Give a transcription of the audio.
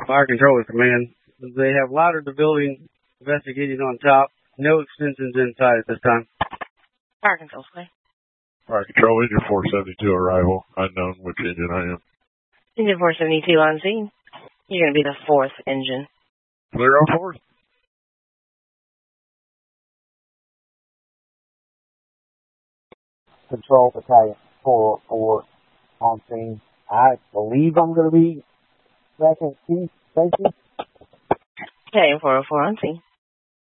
Fire control is command. They have lighted the building, investigating on top. No extensions inside at this time. Fire control, sir. Fire control, engine 472 arrival. Unknown which engine I am. Engine 472 on scene. You're going to be the fourth engine. Clear on fourth. Control Battalion 404 on scene. I believe I'm going to be second chief. Thank you. Battalion 404 on scene.